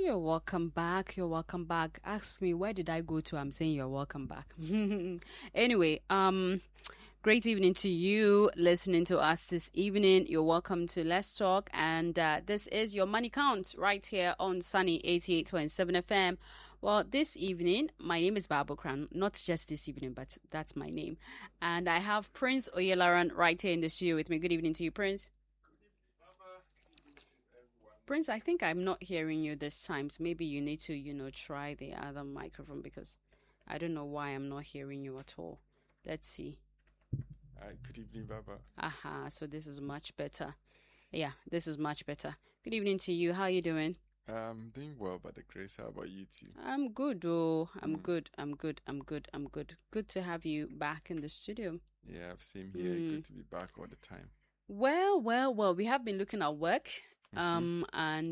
You're welcome back. You're welcome back. Ask me, where did I go to? I'm saying you're welcome back. Anyway, great evening to you listening to us this evening. You're welcome to Let's Talk, and this is your Money Count right here on Sunny 88.7 FM. Well, this evening, my name is Babu Kran. Not just this evening, but that's my name. And I have Prince Oyelaran right here in the studio with me. Good evening to you, Prince. Prince, I think I'm not hearing you this time. So maybe you need to, try the other microphone because I don't know why I'm not hearing you at all. Let's see. Good evening, Baba. Aha, so this is much better. Yeah, this is much better. Good evening to you. How are you doing? I'm doing well by the grace. How about you too? I'm good, oh. I'm good. Good to have you back in the studio. Yeah, same here. Good to be back all the time. Well. We have been looking at work. We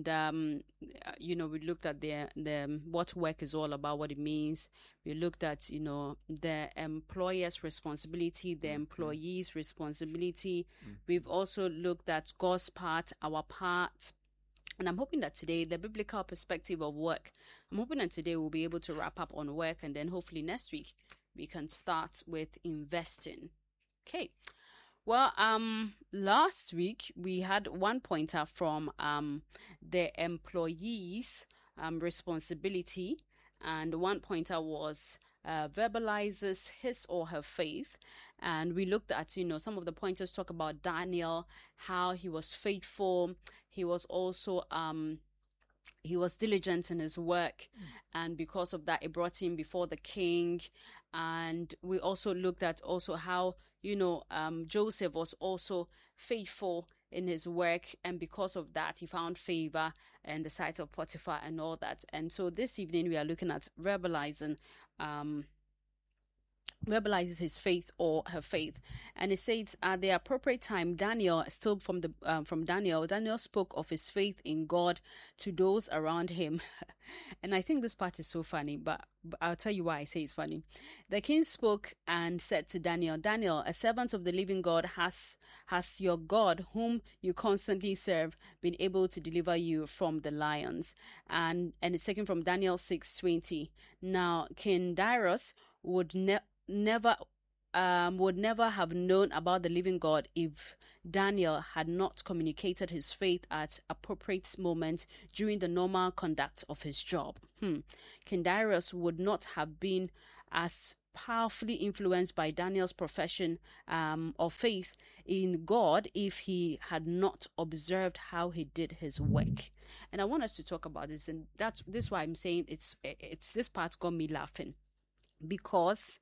looked at the what work is all about, what it means. We looked at, the employer's responsibility, the employee's responsibility. We've also looked at God's part, our part. And I'm hoping that today, the biblical perspective of work, I'm hoping that today we'll be able to wrap up on work, and then hopefully next week we can start with investing. Okay. Well, last week we had one pointer from the employee's responsibility, and one pointer was verbalizes his or her faith. And we looked at, some of the pointers talk about Daniel, how he was faithful. He was also he was diligent in his work, and because of that, it brought him before the king. And we also looked at how, Joseph was also faithful in his work, and because of that, he found favor in the sight of Potiphar and all that. And so this evening, we are looking at verbalizes his faith or her faith. And it says at the appropriate time, Daniel, still from Daniel spoke of his faith in God to those around him. And I think this part is so funny, but I'll tell you why I say it's funny. The king spoke and said to Daniel, a servant of the living God, has your God, whom you constantly serve, been able to deliver you from the lions? And it's taken from Daniel 6:20. Now, King Darius would never have known about the living God if Daniel had not communicated his faith at appropriate moment during the normal conduct of his job. King Darius would not have been as powerfully influenced by Daniel's profession of faith in God if he had not observed how he did his work. And I want us to talk about this, and that's why I'm saying it's this part got me laughing, because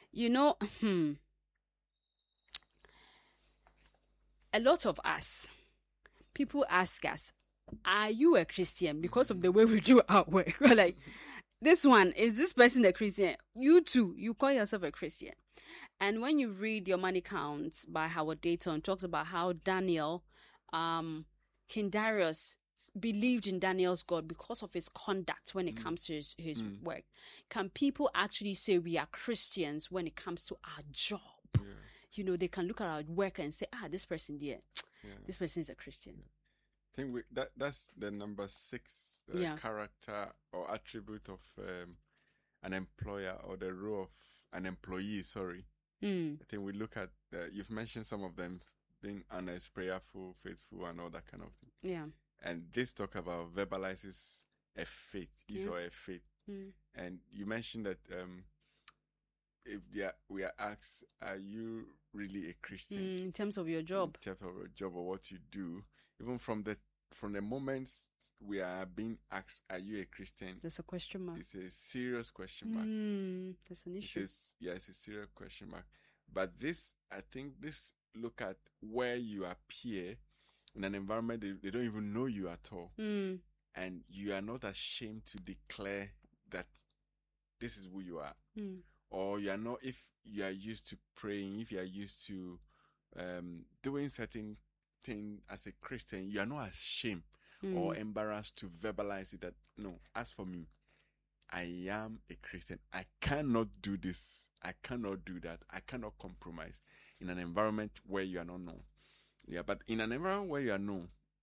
a lot of us, people ask us, are you a Christian? Because of the way we do our work. We're like, is this person a Christian? You too, you call yourself a Christian. And when you read Your Money Counts by Howard Dayton, talks about how Daniel, King Darius, believed in Daniel's God because of his conduct when it comes to his work. Can people actually say we are Christians when it comes to our job? Yeah. They can look at our work and say, this person there, this person is a Christian. I think that's the number 6 character or attribute of an employer, or the role of an employee, I think we look at, you've mentioned some of them, being honest, prayerful, faithful, and all that kind of thing. Yeah. And this talk about verbalizes a faith, or a faith. And you mentioned that if we are asked, are you really a Christian? In terms of your job. In terms of your job or what you do. Even from the moments we are being asked, are you a Christian? There's a question mark. It's a serious question mark. That's an issue. It's a serious question mark. But I think this look at where you appear in an environment they don't even know you at all. And you are not ashamed to declare that this is who you are. Or you are not, if you are used to praying, if you are used to doing certain thing as a Christian, you are not ashamed or embarrassed to verbalize it that, no, as for me, I am a Christian. I cannot do this. I cannot do that. I cannot compromise in an environment where you are not known. Yeah, but in an environment where you are known,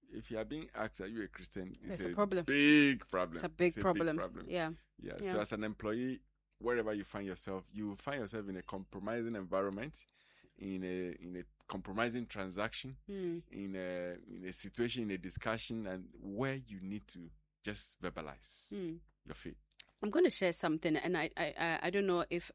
if you are being asked, are you a Christian? It's a problem. Big problem. It's a big problem. Yeah. So as an employee, wherever you find yourself in a compromising environment, in a compromising transaction, in a situation, in a discussion, and where you need to just verbalize your faith. I'm going to share something, and I don't know if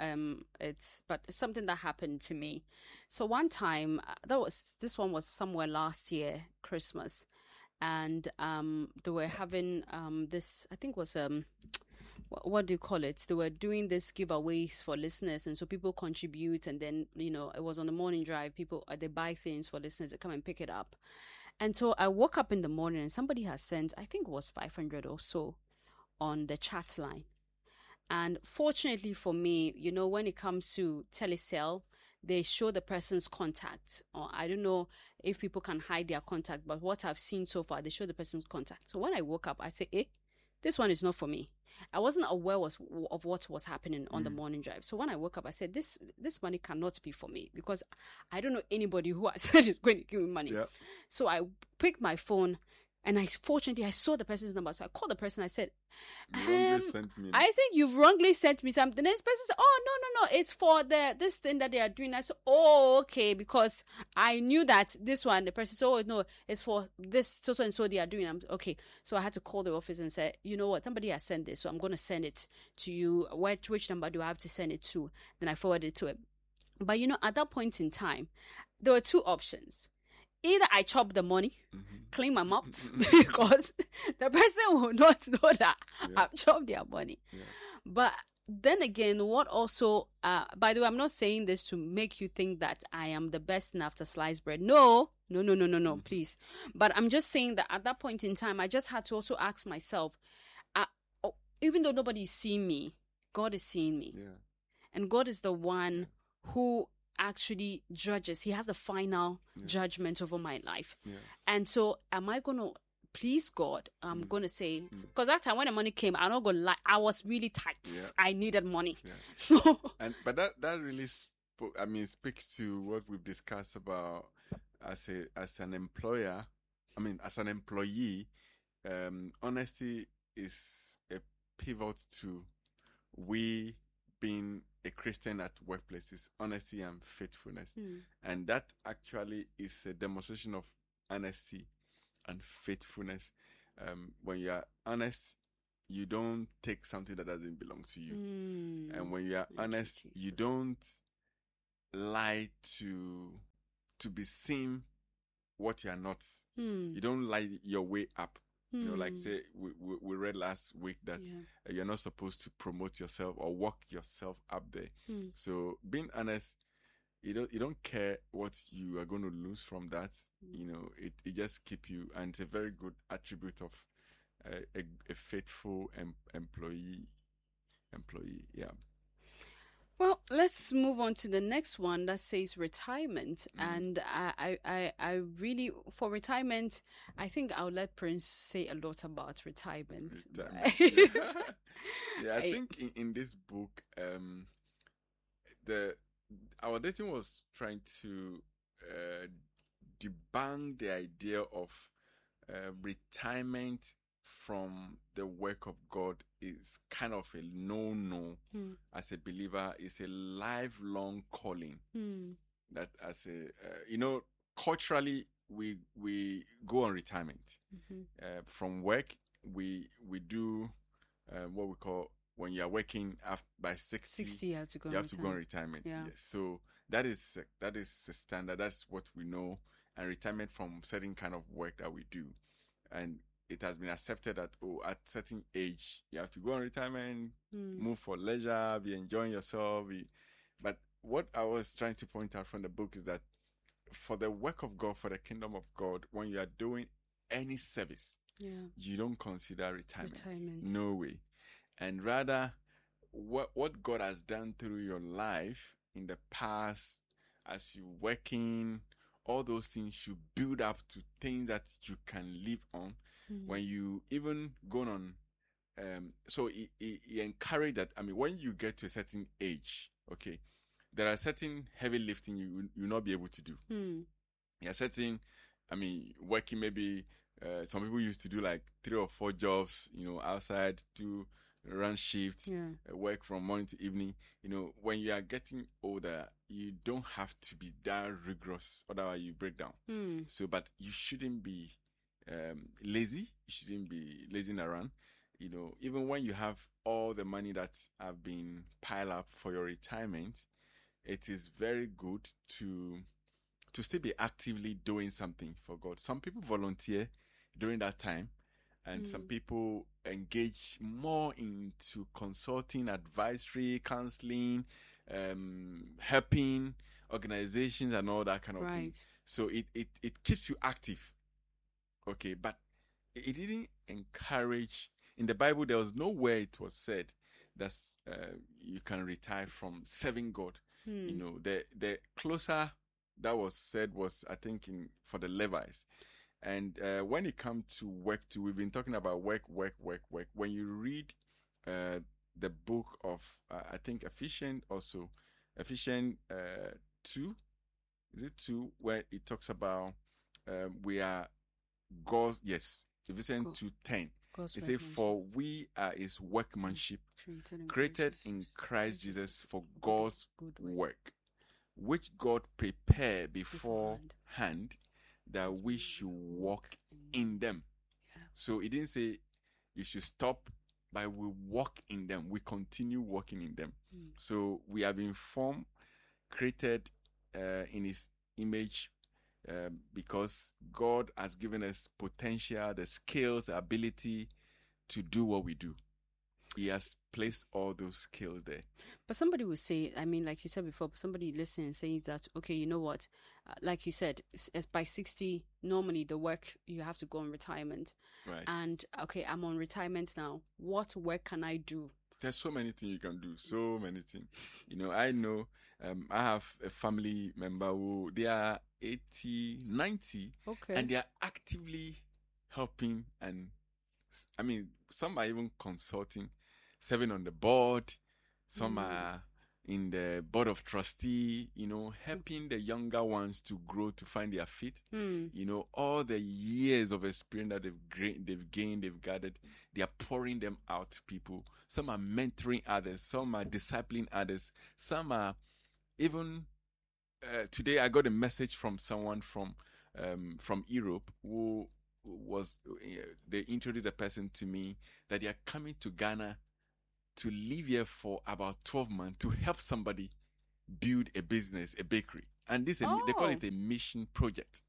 but it's something that happened to me. So one time, this one was somewhere last year, Christmas, and they were having this, I think was what do you call it? They were doing this giveaways for listeners, and so people contribute, and then it was on the morning drive. People they buy things for listeners, they come and pick it up, and so I woke up in the morning, and somebody has sent, I think it was 500 or so, on the chat line. And fortunately for me, when it comes to Telecel, they show the person's contact. Or I don't know if people can hide their contact, but what I've seen so far, they show the person's contact. So when I woke up, I say, this one is not for me. I wasn't aware of what was happening on the morning drive. So when I woke up, I said, this money cannot be for me, because I don't know anybody who I said is going to give me money. Yeah. So I picked my phone, and fortunately I saw the person's number. So I called the person. I said, I think you've wrongly sent me something. And this person said, oh, no, it's for this thing that they are doing. I said, oh, okay, because I knew that this one, the person said, oh, no, it's for this so and so they are doing. I'm okay. So I had to call the office and say, you know what, somebody has sent this, so I'm going to send it to you. Which number do I have to send it to? Then I forwarded it to him. But at that point in time, there were two options. Either I chop the money, clean my mouth, because the person will not know that I've chopped their money. Yeah. But then again, what also, by the way, I'm not saying this to make you think that I am the best thing after sliced bread. No, please. But I'm just saying that at that point in time, I just had to also ask myself, even though nobody is seeing me, God is seeing me. Yeah. And God is the one who actually judges. He has the final judgment over my life. Yeah. And so am I going to please God? I'm going to say, because that time when the money came, I'm not going to lie, I was really tight. Yeah. I needed money. Yeah. So, but that really speaks to what we've discussed about as an employer. As an employee, honesty is a pivot to we being a Christian at workplaces, honesty and faithfulness. And that actually is a demonstration of honesty and faithfulness. When you are honest, you don't take something that doesn't belong to you. And when you are honest, you don't lie to be seen what you are not. You don't lie your way up. Like say we read last week that you're not supposed to promote yourself or walk yourself up there. So being honest, you don't care what you are going to lose from that. It just keep you, and it's a very good attribute of a faithful employee. Yeah. Well, let's move on to the next one that says retirement. And I really, for retirement, I think I'll let Prince say a lot about retirement. Yeah, I think in this book, our dating was trying to debunk the idea of retirement from the work of God is kind of a no-no. As a believer. It's a lifelong calling. That as a, culturally, we go on retirement. From work, we do what we call, when you are working by 60, you have to go on retirement. Yeah. Yes. So that is a standard. That's what we know. And retirement from certain kind of work that we do. And it has been accepted that, at certain age, you have to go on retirement, move for leisure, be enjoying yourself. But what I was trying to point out from the book is that for the work of God, for the kingdom of God, when you are doing any service, you don't consider retirement. No way. And rather, what God has done through your life in the past, as you working, all those things should build up to things that you can live on. When you even go on, so he encouraged that. When you get to a certain age, okay, there are certain heavy lifting you will not be able to do. There are certain working maybe, some people used to do like 3 or 4 jobs, outside to run shifts, work from morning to evening. When you are getting older, you don't have to be that rigorous, otherwise you break down. So, but you shouldn't be lazy. You shouldn't be lazing around. Even when you have all the money that have been piled up for your retirement, it is very good to still be actively doing something for God. Some people volunteer during that time, and some people engage more into consulting, advisory, counseling, helping organizations and all that kind of thing. So it keeps you active. Okay, but it didn't encourage. In the Bible, there was nowhere it was said that you can retire from serving God. The closer that was said was, I think, for the Levites. And when it comes to work too, we've been talking about work. When you read the book of, I think, Ephesians 2, is it 2, where it talks about we are God's, yes, Ephesians 2:10. It says, for we are his workmanship, created in Christ Jesus for God's good work, which God prepared beforehand that we should walk in them. So it didn't say you should stop, but we walk in them. We continue walking in them. So we have been formed, created in his image, because God has given us potential, the skills, the ability to do what we do. He has placed all those skills there. But somebody will say, like you said before, somebody listening saying that, okay, you know what? Like you said, as by 60, normally the work, you have to go on retirement. Right. And, okay, I'm on retirement now. What work can I do? There's so many things you can do. So many things. I know, I have a family member who, they are 80, 90. Okay. And they are actively helping. And, some are even consulting, serving on the board. Some are in the board of trustee, helping the younger ones to grow, to find their feet. All the years of experience that they've gained, they've gathered, they are pouring them out to people. Some are mentoring others. Some are discipling others. Some are even, today I got a message from someone from Europe who they introduced a person to me that they are coming to Ghana to live here for about 12 months to help somebody build a business, a bakery. And they call it a mission project.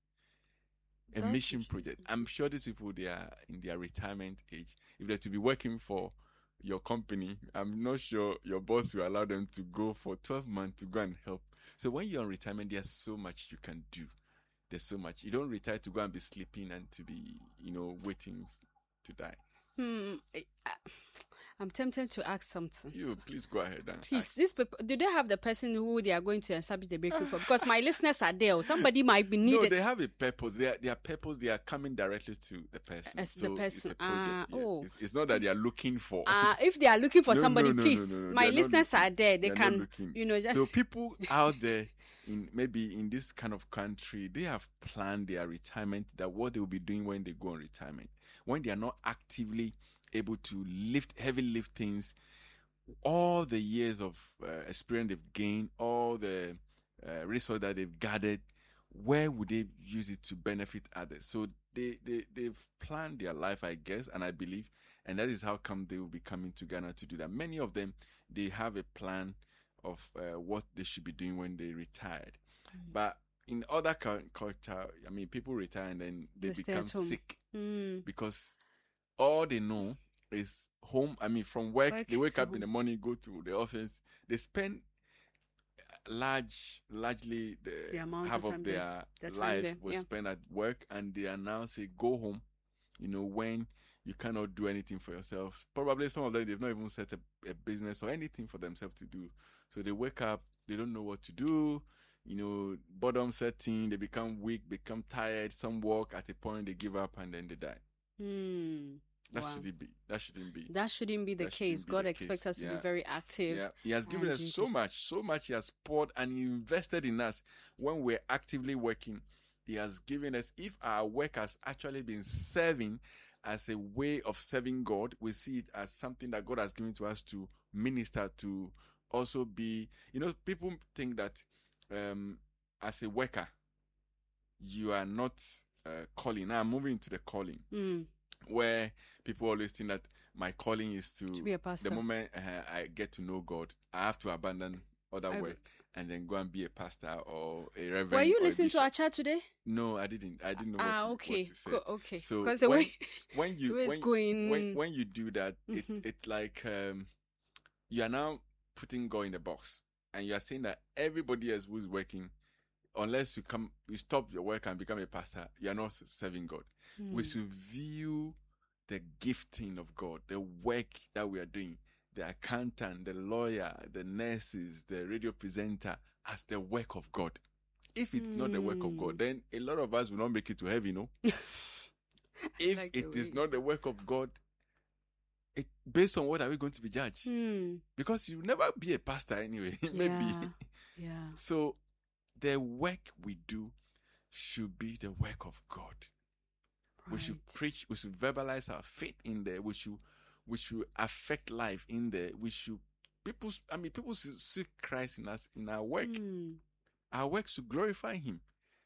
Project. I'm sure these people, they are in their retirement age. If they're to be working for your company, I'm not sure your boss will allow them to go for 12 months to go and help. So when you're on retirement, there's so much you can do. There's so much. You don't retire to go and be sleeping and to be, waiting to die. I'm tempted to ask something. Please go ahead. Please, these people, do they have the person who they are going to establish the bakery for? Because my listeners are there. Somebody might be needed. No, they have a purpose. Their purpose, they are coming directly to the person. As the person. It's a project. It's not that they are looking for. If they are looking for somebody, please. My listeners are there. They can, just. So people out there, in this kind of country, they have planned their retirement, that what they will be doing when they go on retirement, when they are not actively able to heavy lift things, all the years of experience they've gained, all the resources that they've gathered, where would they use it to benefit others? So they've planned their life, I guess, and I believe, and that is how come they will be coming to Ghana to do that. Many of them, they have a plan of what they should be doing when they retired. But in other culture, people retire and then they become sick because all they know is home. From work, they wake up in the morning, go to the office. They spend largely the half of their life will spend at work, and they are now say go home. When you cannot do anything for yourself. Probably some of them, they've not even set up a business or anything for themselves to do. So they wake up, they don't know what to do. Boredom setting, they become weak, become tired. Some walk at a point, they give up, and then they die. That shouldn't be. That shouldn't be the case. God expects us to be very active. Yeah. He has given us so much. He has poured and invested in us when we're actively working. He has given us, if our work has actually been serving as a way of serving God, we see it as something that God has given to us to minister, to also be, people think that as a worker, you are not calling. Now I'm moving to the calling, where people always think that my calling is to be a pastor. The moment I get to know God, I have to abandon other work and then go and be a pastor or a reverend. Were you listening to our chat today? No, I didn't. I didn't know what to say. Okay. So because the way when you do that, it's like you are now putting God in the box, and you are saying that everybody else who's working, unless you stop your work and become a pastor, you are not serving God. We should view the gifting of God, the work that we are doing, the accountant, the lawyer, the nurses, the radio presenter, as the work of God. If it's not the work of God, then a lot of us will not make it to heaven, no? If like it is not the work of God, based on what are we going to be judged? Because you'll never be a pastor anyway, maybe. Yeah. So the work we do should be the work of God. Right. We should preach, we should verbalize our faith in there, we should affect life in there. People should see Christ in us, in our work. Our work should glorify Him.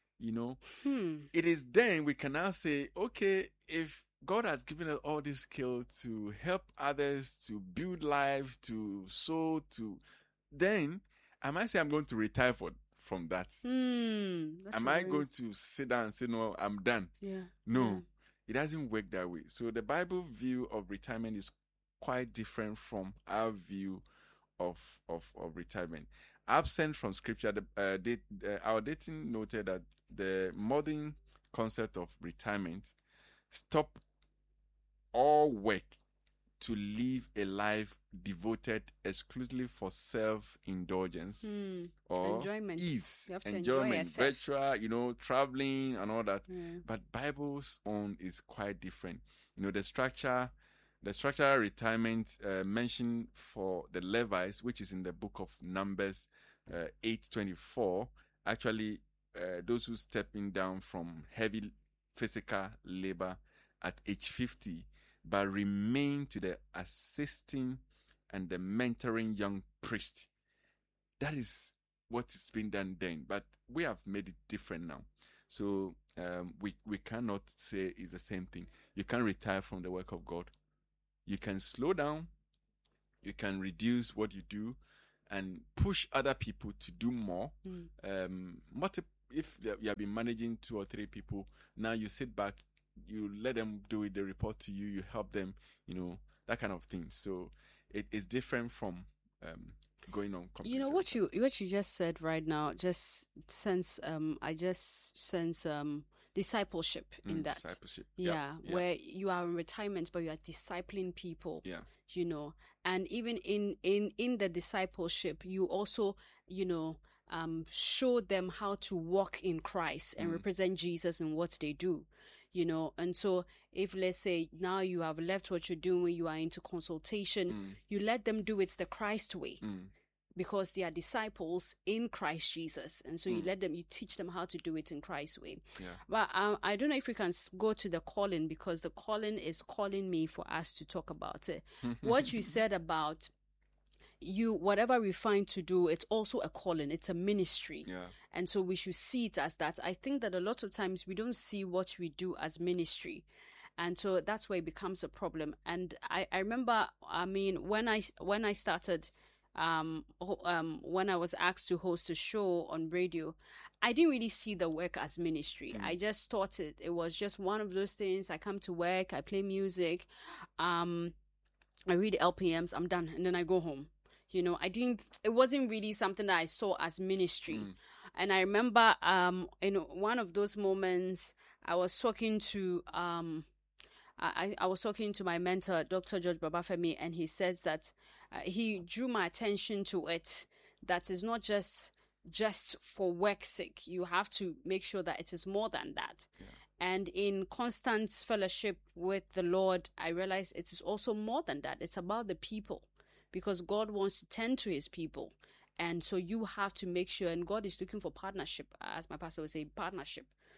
It is then we can now say, okay, if God has given us all this skill to help others, to build lives, to sow, then I might say I'm going to retire from that. Am I going to sit down and say, no, I'm done? Yeah. No. It doesn't work that way. So the Bible view of retirement is quite different from our view of retirement. Absent from scripture, our dating noted that the modern concept of retirement stop all work to live a life devoted exclusively for self-indulgence or enjoyment. Ease, enjoyment, virtual, traveling and all that. But Bible's own is quite different. The structural retirement mentioned for the Levites, which is in the book of Numbers 8:24, actually those who stepping down from heavy physical labor at age 50, but remain to the assisting and the mentoring young priest. That is what is being done then, but we have made it different now. So we cannot say it's the same thing. You can't retire from the work of God. You can slow down, you can reduce what you do, and push other people to do more. If you have been managing 2 or 3 people, now you sit back, you let them do it, they report to you, you help them, that kind of thing. So it is different from going on. What you just said right now, I just sense discipleship in that. Discipleship. Yeah, where you are in retirement, but you are discipling people. Yeah. And even in the discipleship, you also, show them how to walk in Christ and represent Jesus in what they do. And so if, let's say, now you have left what you're doing, you are into consultation, you let them do it the Christ way, because they are disciples in Christ Jesus. And so you teach them how to do it in Christ's way. Yeah. But I don't know if we can go to the calling, because the calling is calling me for us to talk about it. What you said about whatever we find to do, it's also a calling, it's a ministry. Yeah. And so we should see it as that. I think that a lot of times we don't see what we do as ministry. And so that's where it becomes a problem. And I remember, when I started, when I was asked to host a show on radio, I didn't really see the work as ministry. I just thought it was just one of those things. I come to work, I play music, I read LPMs, I'm done, and then I go home. It wasn't really something that I saw as ministry. And I remember, in one of those moments, I was talking to, I was talking to my mentor, Dr. George Babafemi, and he says that he drew my attention to it, that is not just for work's sake. You have to make sure that it is more than that. Yeah. And in constant fellowship with the Lord, I realized it is also more than that. It's about the people, because God wants to tend to His people. And so you have to make sure, and God is looking for partnership, as my pastor would say, partnership.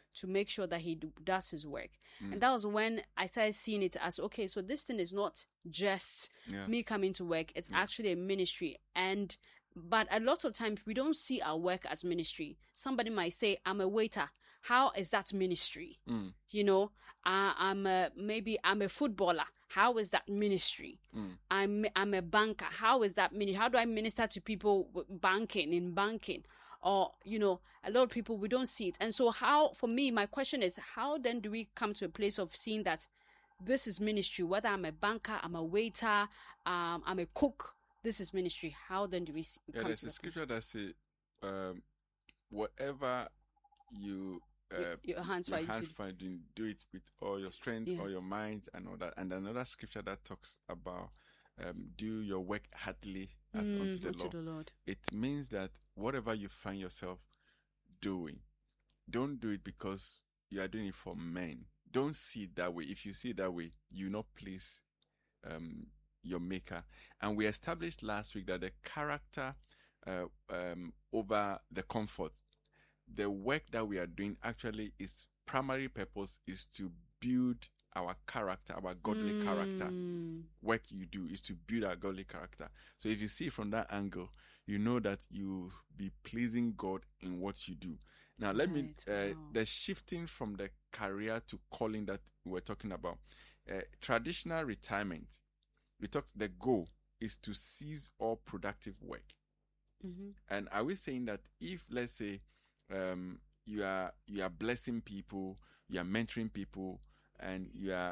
to make sure that he does his work. And that was when I started seeing it as, okay, so this thing is not just me coming to work. It's actually a ministry. But a lot of times we don't see our work as ministry. Somebody might say, I'm a waiter. How is that ministry? You know, maybe I'm a footballer. How is that ministry? I'm a banker. How is that ministry? How do I minister to people in banking? Or, you know, a lot of people, we don't see it. And so for me, my question is, how then do we come to a place of seeing that this is ministry? Whether I'm a banker, I'm a waiter, I'm a cook, this is ministry. How then do we come there's to a scripture that says, whatever your hands find, do it with all your strength, all your mind, and all that. And another scripture that talks about do your work heartily as unto the Lord. It means that whatever you find yourself doing, don't do it because you are doing it for men. Don't see it that way. If you see it that way, you not please your maker. And we established last week that the character over the comfort. The work that we are doing actually is primary purpose is to build our character, our godly character. Work you do is to build our godly character. So if you see it from that angle, you know that you be pleasing God in what you do. Now let me the shifting from the career to calling that we were talking about. Traditional retirement. The goal is to cease all productive work. And are we saying that if, let's say, you are blessing people, you are mentoring people, and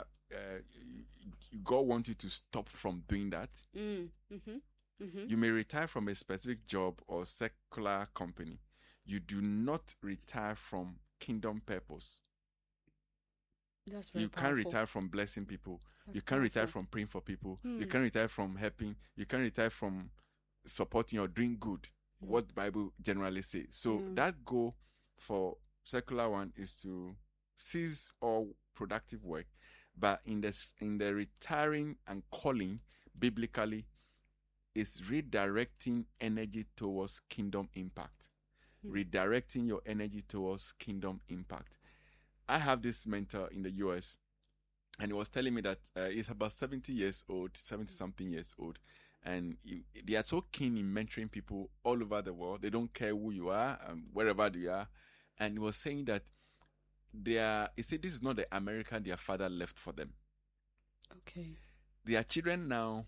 God wants you to stop from doing that? You may retire from a specific job or secular company. You do not retire from kingdom purpose. That's very you powerful. Can't retire from blessing people. That's you can't retire powerful. from praying for people. You can't retire from helping. You can't retire from supporting or doing good. What the Bible generally says. So that goal for secular one is to cease all productive work, but in the retiring and calling biblically is redirecting energy towards kingdom impact. Redirecting your energy towards kingdom impact. I have this mentor in the US, and he was telling me that he's about 70 something years old. And they are so keen in mentoring people all over the world. They don't care who you are, wherever they are. And he was saying that he said this is not the America their father left for them. Okay. Their children now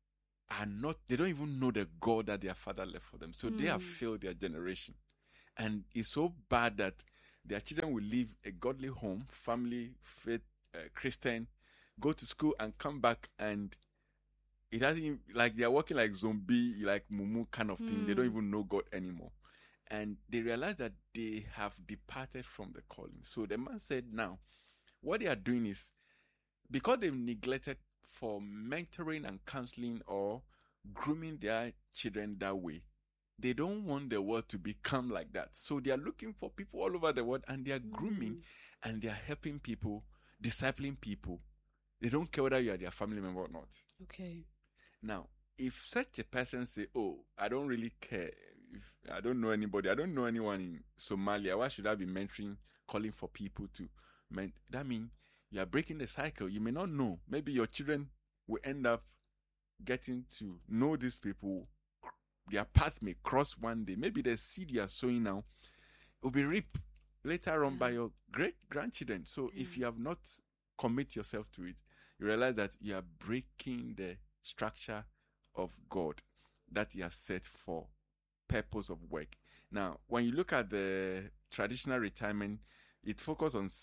they don't even know the God that their father left for them. So they have failed their generation. And it's so bad that their children will leave a godly home, family, faith, Christian, go to school and come back, and it doesn't, like, they are working like zombie, like mumu kind of thing. They don't even know God anymore. And they realize that they have departed from the calling. So the man said now, what they are doing is, because they've neglected for mentoring and counseling or grooming their children that way, they don't want the world to become like that. So they are looking for people all over the world, and they are grooming and they are helping people, discipling people. They don't care whether you are their family member or not. Okay. Now, if such a person say, oh, I don't really care, if I don't know anybody, I don't know anyone in Somalia, why should I be mentoring, calling for people to that means you are breaking the cycle. You may not know. Maybe your children will end up getting to know these people. Their path may cross one day. Maybe the seed you are sowing now will be reaped later on by your great-grandchildren. So if you have not commit yourself to it, you realize that you are breaking the structure of God that He has set for purpose of work. Now, when you look at the traditional retirement, it focuses on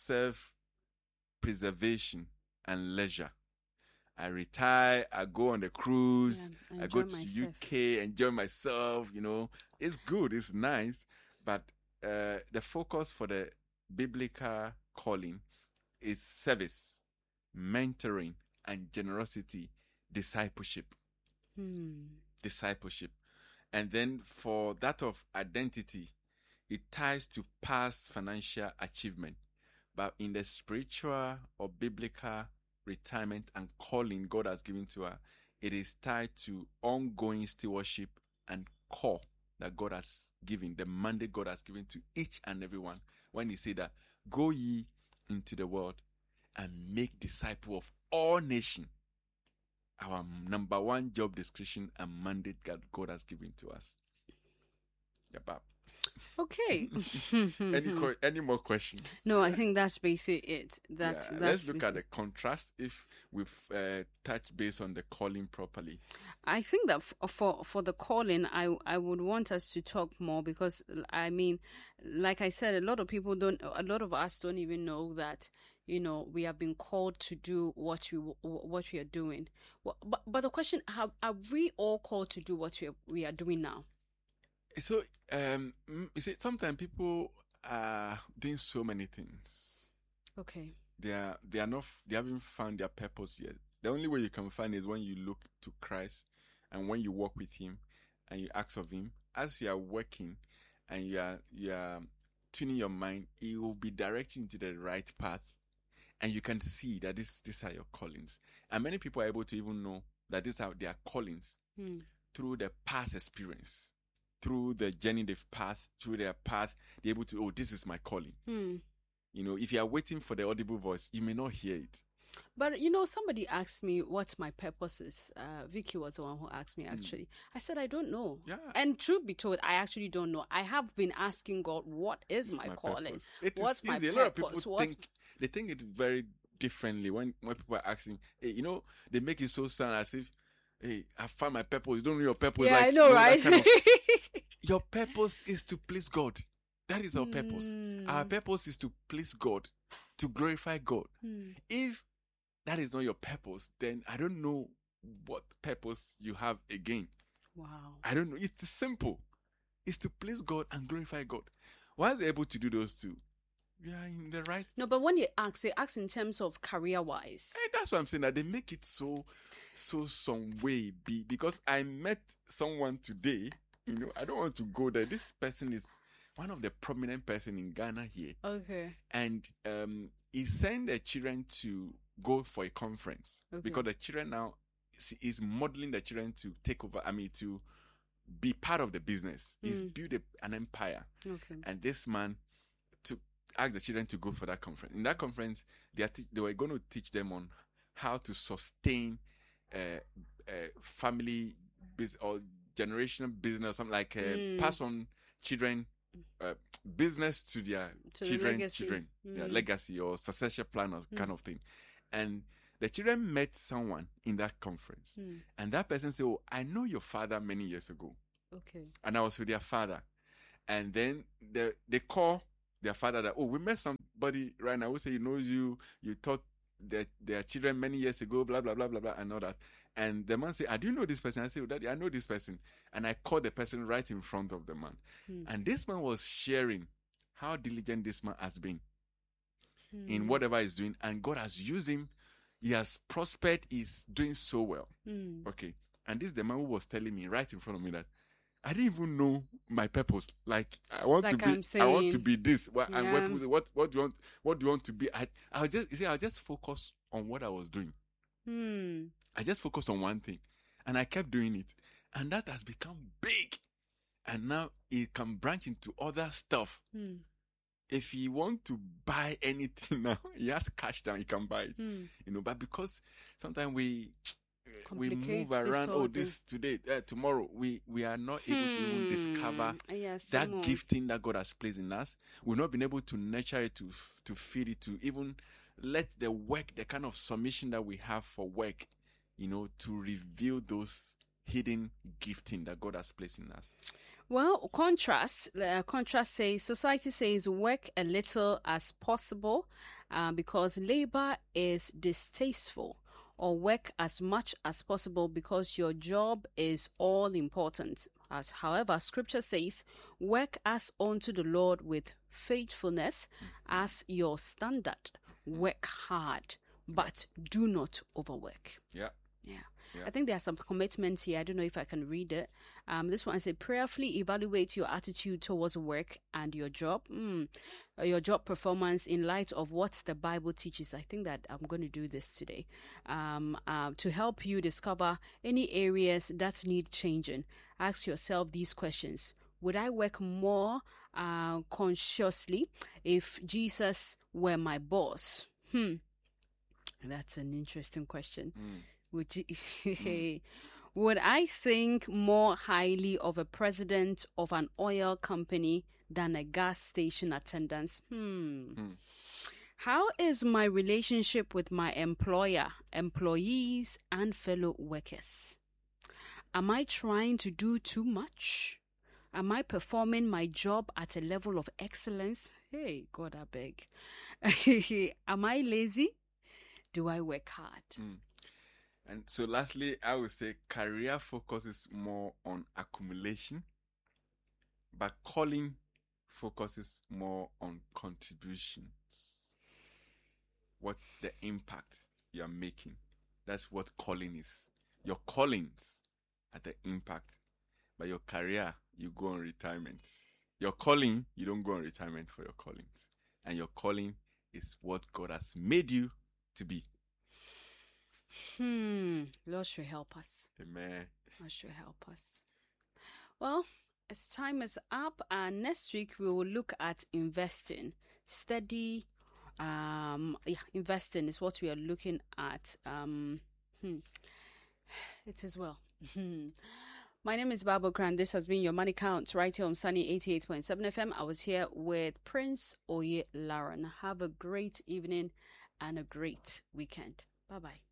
self-preservation and leisure. I retire, I go on the cruise, I go to UK, enjoy myself, It's good, it's nice, but the focus for the biblical calling is service, mentoring, and generosity, discipleship. Discipleship. And then for that of identity, it ties to past financial achievement. But in the spiritual or biblical retirement and calling God has given to her, it is tied to ongoing stewardship and call that God has given, the mandate God has given to each and every one. When He said that Go ye into the world and make disciples of all nations. Our number one job description and mandate that God has given to us. Yep. Okay. Any more questions? No, I think that's basically it. That's let's look at the contrast if we've touched base on the calling properly. I think that for the calling, I would want us to talk more, because I mean, like I said, a lot of us don't even know that, you know, we have been called to do what we are doing. But the question, are we all called to do what we are doing now? So, you see, sometimes people are doing so many things. Okay. They haven't found their purpose yet. The only way you can find is when you look to Christ and when you walk with Him and you ask of Him. As you are working and you are tuning your mind, He will be directing you to the right path, and you can see that these are your callings. And many people are able to even know that these are their callings through the past experience. Through the journey they've passed, through their path, they're able to, this is my calling. You know, if you are waiting for the audible voice, you may not hear it. But, you know, somebody asked me what my purpose is. Vicky was the one who asked me, actually. I said, I don't know. Yeah. And truth be told, I actually don't know. I have been asking God, what is my calling? What's my purpose? A lot of people think it very differently when people are asking. Hey, you know, they make it so sound as if, hey, I found my purpose. You don't know your purpose. Yeah, I know, right? Your purpose is to please God. That is our purpose. Our purpose is to please God, to glorify God. If that is not your purpose, then I don't know what purpose you have again. Wow. I don't know. It's simple. It's to please God and glorify God. Once you're able to do those two, you are in the right. No, but when you ask in terms of career-wise. Hey, that's what I'm saying. That they make it so some way be. Because I met someone today. You know, I don't want to go there. This person is one of the prominent person in Ghana here. Okay. And he sent the children to go for a conference. Okay. Because the children now is modeling the children to take over. to be part of the business. He's built an empire. Okay. And this man asked the children to go for that conference. In that conference, they were going to teach them on how to sustain family business or generational business, something like pass on children business to their children, legacy or succession plan or kind of thing. And the children met someone in that conference, and that person said, "Oh, I know your father many years ago." Okay. And I was with their father, and then they call their father that, "Oh, we met somebody right now who say he knows you. You taught their children many years ago, blah blah blah blah blah," and all that. And the man said, "Do you know this person?" I said, "Daddy, I know this person." And I called the person right in front of the man. And this man was sharing how diligent this man has been in whatever he's doing. And God has used him. He has prospered. He's doing so well. Okay. And this is the man who was telling me right in front of me that I didn't even know my purpose. Like I want to be this. And what do you want to be? I just focus on what I was doing. I just focused on one thing, and I kept doing it, and that has become big, and now it can branch into other stuff. If he want to buy anything now, he has cash down, he can buy it. You know, but because sometimes we move around. This today, tomorrow, we are not able to even discover that gifting that God has placed in us. We've not been able to nurture it, to feed it, to even let the work, the kind of submission that we have for work, you know, to reveal those hidden gifting that God has placed in us. Well, contrast says, society says work a little as possible because labor is distasteful, or work as much as possible because your job is all important. However, scripture says, work as unto the Lord with faithfulness as your standard. Work hard, but do not overwork. Yeah. I think there are some commitments here. I don't know if I can read it. This one says, prayerfully evaluate your attitude towards work and your job performance in light of what the Bible teaches. I think that I'm going to do this today to help you discover any areas that need changing. Ask yourself these questions. Would I work more consciously if Jesus were my boss? That's an interesting question. Would I think more highly of a president of an oil company than a gas station attendant? How is my relationship with my employer, employees, and fellow workers? Am I trying to do too much? Am I performing my job at a level of excellence? Hey, God, I beg. Am I lazy? Do I work hard? And so lastly, I would say career focuses more on accumulation, but calling focuses more on contributions. What the impact you're making. That's what calling is. Your callings are the impact, but your career, you go on retirement. Your calling, you don't go on retirement for your callings. And your calling is what God has made you to be. Lord should help us. Amen. Lord should help us. Well, as time is up, and next week we will look at investing. Steady investing is what we are looking at. It is well. My name is Barbara Cran. This has been your Money Count right here on Sunny 88.7 FM. I was here with Prince Oye Laron. Have a great evening and a great weekend. Bye-bye.